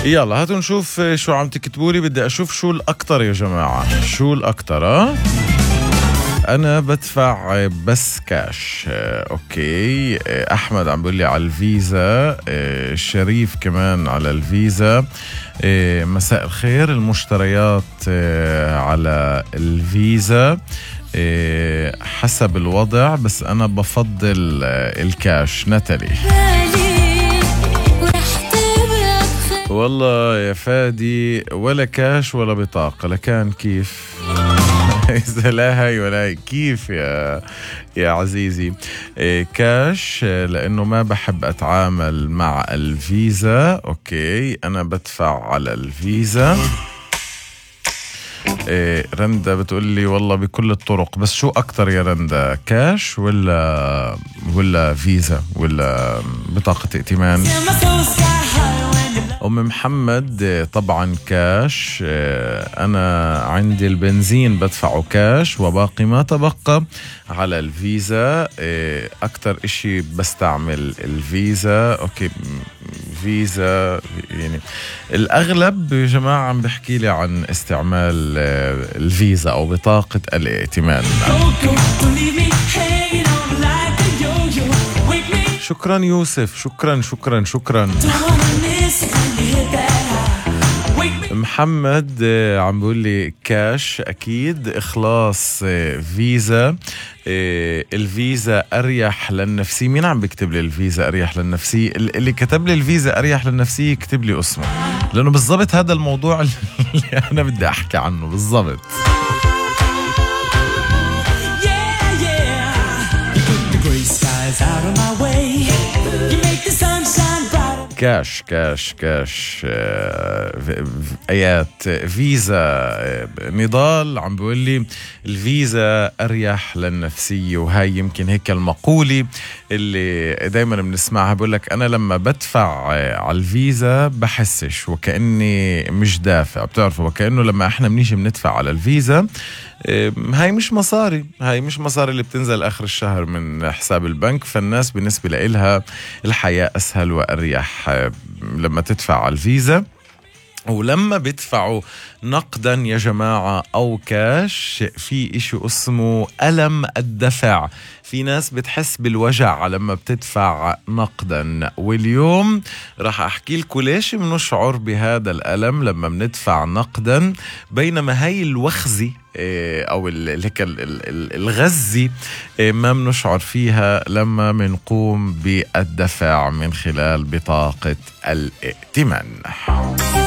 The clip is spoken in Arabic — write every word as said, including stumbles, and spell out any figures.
يلا هاتوا نشوف شو عم تكتبولي. بدي أشوف شو الأكتر يا جماعة، شو الأكتر. ها أنا بدفع بس كاش. أوكي. أحمد عم بيقول لي على الفيزا، شريف كمان على الفيزا. مساء الخير، المشتريات على الفيزا حسب الوضع، بس أنا بفضل الكاش. نتالي والله يا فادي ولا كاش ولا بطاقة، لكان كيف إذا لا هاي ولا هاي كيف يا يا عزيزي. إيه كاش لأنه ما بحب أتعامل مع الفيزا. أوكي أنا بدفع على الفيزا. إيه رندا بتقول لي والله بكل الطرق، بس شو أكتر يا رندا، كاش ولا ولا فيزا ولا بطاقة ائتمان؟ أم محمد طبعا كاش. أنا عندي البنزين بدفعه كاش، وباقي ما تبقى على الفيزا. أكتر إشي بستعمل الفيزا. أوكي فيزا يعني الأغلب يا جماعة عم بحكي لي عن استعمال الفيزا أو بطاقة الائتمان. شكرا يوسف، شكرا شكرا شكرا. محمد عم بيقول لي كاش أكيد. إخلاص فيزا. الفيزا أريح للنفسي. مين عم بكتب لي الفيزا أريح للنفسي؟ اللي كتب لي الفيزا أريح للنفسي يكتب لي اسمه، لأنه بالضبط هذا الموضوع اللي أنا بدي أحكي عنه بالضبط. كاش كاش كاش. آيات فيزا. نضال عم بيقول لي الفيزا أريح للنفسية، وهاي يمكن هيك المقولة اللي دايما بنسمعها. بقول لك أنا لما بدفع على الفيزا بحسش وكأني مش دافع. بتعرفوا وكأنه لما احنا بنيجي بندفع على الفيزا هاي مش مصاري، هاي مش مصاري اللي بتنزل آخر الشهر من حساب البنك. فالناس بالنسبة لإلها الحياة أسهل وأريح لما تدفع على الفيزا. ولما بيدفعوا نقدا يا جماعة أو كاش في إشي اسمه ألم الدفع. في ناس بتحس بالوجع لما بتدفع نقدا، واليوم راح أحكي لكم ليش بنشعر بهذا الألم لما بندفع نقدا، بينما هاي الوخزي أو الغزي ما بنشعر فيها لما بنقوم بالدفع من خلال بطاقة الائتمان.